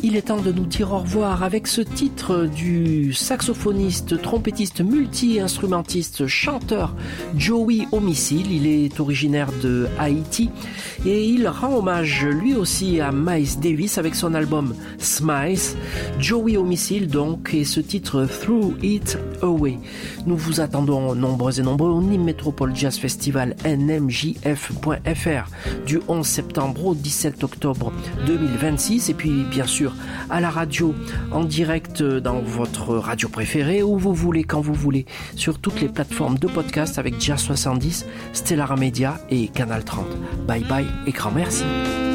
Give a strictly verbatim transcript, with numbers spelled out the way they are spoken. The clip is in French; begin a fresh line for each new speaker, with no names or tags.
Il est temps de nous dire au revoir avec ce titre du saxophoniste, trompettiste, multi-instrumentiste, chanteur Joey Homicile. Il est originaire de Haïti et il rend hommage lui aussi à Miles Davis avec son album Smiles. Joey Homicile donc et ce titre Throw It Away. Nous vous attendons nombreux et nombreux au Nîmes Métropole Jazz Festival N M J F point F R du onze septembre au dix-sept octobre deux mille vingt-six et puis bien sûr à la radio en direct dans votre radio préférée où vous voulez, quand vous voulez, sur toutes les plateformes de podcast avec Jazz soixante-dix, Stellar Media et Canal trente. Bye bye et grand merci.